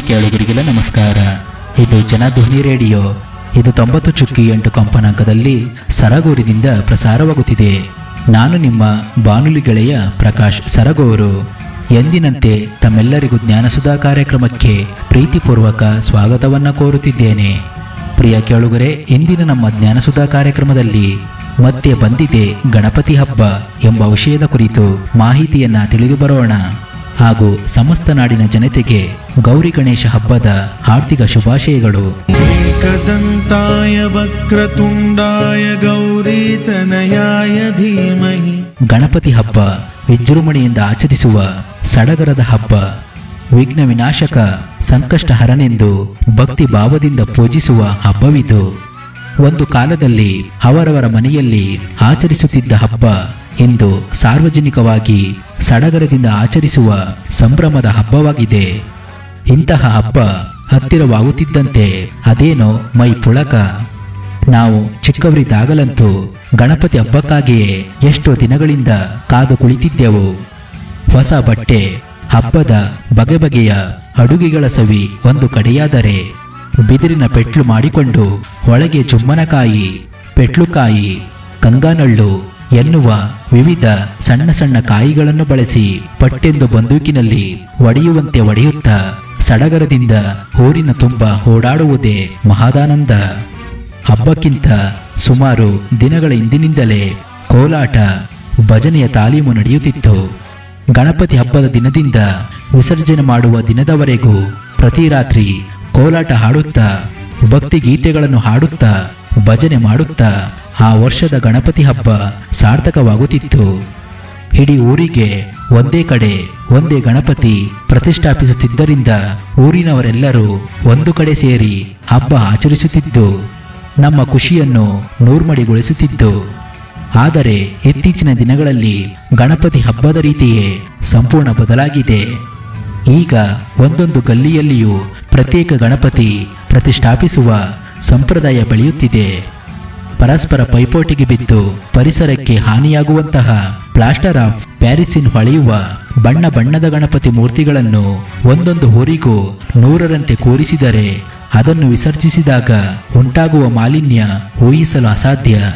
ಕೇಳುಗರಿಗೆಲ್ಲ ನಮಸ್ಕಾರ. ಇದು ಜನಧ್ವನಿ ರೇಡಿಯೋ. ಇದು 90.8 ಕಂಪನಾಂಕದಲ್ಲಿ ಸರಗೂರಿನಿಂದ ಪ್ರಸಾರವಾಗುತ್ತಿದೆ. ನಾನು ನಿಮ್ಮ ಬಾನುಲಿ ಗೆಳೆಯ ಪ್ರಕಾಶ್ ಸರಗೂರು. ಎಂದಿನಂತೆ ತಮ್ಮೆಲ್ಲರಿಗೂ ಜ್ಞಾನಸುಧಾ ಕಾರ್ಯಕ್ರಮಕ್ಕೆ ಪ್ರೀತಿಪೂರ್ವಕ ಸ್ವಾಗತವನ್ನ ಕೋರುತ್ತಿದ್ದೇನೆ. ಪ್ರಿಯ ಕೇಳುಗರೆ, ಇಂದಿನ ನಮ್ಮ ಜ್ಞಾನಸುಧಾ ಕಾರ್ಯಕ್ರಮದಲ್ಲಿ ಮತ್ತೆ ಬಂದಿದೆ ಗಣಪತಿ ಹಬ್ಬ ಎಂಬ ವಿಷಯದ ಕುರಿತು ಮಾಹಿತಿಯನ್ನ ತಿಳಿದು ಬರೋಣ. ಹಾಗೂ ಸಮಸ್ತ ನಾಡಿನ ಜನತೆಗೆ ಗೌರಿ ಗಣೇಶ ಹಬ್ಬದ ಹಾರ್ದಿಕ ಶುಭಾಶಯಗಳು. ಏಕದಂತಾಯ ವಕ್ರತುಂಡಾಯ ಗೌರೀತನಯಾಯ ಧೀಮಹಿ. ಗಣಪತಿ ಹಬ್ಬ ವಿಜೃಂಭಣೆಯಿಂದ ಆಚರಿಸುವ ಸಡಗರದ ಹಬ್ಬ. ವಿಘ್ನ ವಿನಾಶಕ ಸಂಕಷ್ಟ ಹರನೆಂದು ಭಕ್ತಿ ಭಾವದಿಂದ ಪೂಜಿಸುವ ಹಬ್ಬವಿದು. ಒಂದು ಕಾಲದಲ್ಲಿ ಅವರವರ ಮನೆಯಲ್ಲಿ ಆಚರಿಸುತ್ತಿದ್ದ ಹಬ್ಬ ಇಂದು ಸಾರ್ವಜನಿಕವಾಗಿ ಸಡಗರದಿಂದ ಆಚರಿಸುವ ಸಂಭ್ರಮದ ಹಬ್ಬವಾಗಿದೆ. ಇಂತಹ ಹಬ್ಬ ಹತ್ತಿರವಾಗುತ್ತಿದ್ದಂತೆ ಅದೇನೋ ಮೈ ಪುಳಕ. ನಾವು ಚಿಕ್ಕವರಿದ್ದಾಗಲಂತೂ ಗಣಪತಿ ಹಬ್ಬಕ್ಕಾಗಿಯೇ ಎಷ್ಟೋ ದಿನಗಳಿಂದ ಕಾದು ಕುಳಿತಿದ್ದೆವು. ಹೊಸ ಬಟ್ಟೆ, ಹಬ್ಬದ ಬಗೆ ಬಗೆಯ ಅಡುಗೆಗಳ ಸವಿ ಒಂದು ಕಡೆಯಾದರೆ, ಬಿದಿರಿನ ಪೆಟ್ಲು ಮಾಡಿಕೊಂಡು ಒಳಗೆ ಚುಮ್ಮನಕಾಯಿ, ಪೆಟ್ಲುಕಾಯಿ, ಕಂಗಾನಳ್ಳು ಎನ್ನುವ ವಿವಿಧ ಸಣ್ಣ ಸಣ್ಣ ಕಾಯಿಗಳನ್ನು ಬಳಸಿ ಪಟ್ಟೆಂದು ಬಂದೂಕಿನಲ್ಲಿ ಒಡೆಯುವಂತೆ ಒಡೆಯುತ್ತಾ ಸಡಗರದಿಂದ ಊರಿನ ತುಂಬ ಓಡಾಡುವುದೇ ಮಹದಾನಂದ. ಹಬ್ಬಕ್ಕಿಂತ ಸುಮಾರು ದಿನಗಳ ಹಿಂದಿನಿಂದಲೇ ಕೋಲಾಟ, ಭಜನೆಯ ತಾಲೀಮು ನಡೆಯುತ್ತಿತ್ತು. ಗಣಪತಿ ಹಬ್ಬದ ದಿನದಿಂದ ವಿಸರ್ಜನೆ ಮಾಡುವ ದಿನದವರೆಗೂ ಪ್ರತಿ ರಾತ್ರಿ ಕೋಲಾಟ ಹಾಡುತ್ತಾ, ಭಕ್ತಿ ಗೀತೆಗಳನ್ನು ಹಾಡುತ್ತಾ, ಭಜನೆ ಮಾಡುತ್ತಾ ಆ ವರ್ಷದ ಗಣಪತಿ ಹಬ್ಬ ಸಾರ್ಥಕವಾಗುತ್ತಿತ್ತು. ಇಡೀ ಊರಿಗೆ ಒಂದೇ ಕಡೆ ಒಂದೇ ಗಣಪತಿ ಪ್ರತಿಷ್ಠಾಪಿಸುತ್ತಿದ್ದರಿಂದ ಊರಿನವರೆಲ್ಲರೂ ಒಂದು ಕಡೆ ಸೇರಿ ಹಬ್ಬ ಆಚರಿಸುತ್ತಿದ್ದು ನಮ್ಮ ಖುಷಿಯನ್ನು ನೂರ್ಮಡಿಗೊಳಿಸುತ್ತಿದ್ದು. ಆದರೆ ಇತ್ತೀಚಿನ ದಿನಗಳಲ್ಲಿ ಗಣಪತಿ ಹಬ್ಬದ ರೀತಿಯೇ ಸಂಪೂರ್ಣ ಬದಲಾಗಿದೆ. ಈಗ ಒಂದೊಂದು ಗಲ್ಲಿಯಲ್ಲಿಯೂ ಪ್ರತ್ಯೇಕ ಗಣಪತಿ ಪ್ರತಿಷ್ಠಾಪಿಸುವ ಸಂಪ್ರದಾಯ ಬೆಳೆಯುತ್ತಿದೆ. ಪರಸ್ಪರ ಪೈಪೋಟಿಗೆ ಬಿದ್ದು ಪರಿಸರಕ್ಕೆ ಹಾನಿಯಾಗುವಂತಹ ಪ್ಲಾಸ್ಟರ್ ಆಫ್ ಪ್ಯಾರಿಸಿನ್ ಹೊಳೆಯುವ ಬಣ್ಣ ಬಣ್ಣದ ಗಣಪತಿ ಮೂರ್ತಿಗಳನ್ನು ಒಂದೊಂದು ಊರಿಗೂ 100ರಂತೆ ಕೂರಿಸಿದರೆ ಅದನ್ನು ವಿಸರ್ಜಿಸಿದಾಗ ಉಂಟಾಗುವ ಮಾಲಿನ್ಯ ಊಹಿಸಲು ಅಸಾಧ್ಯ.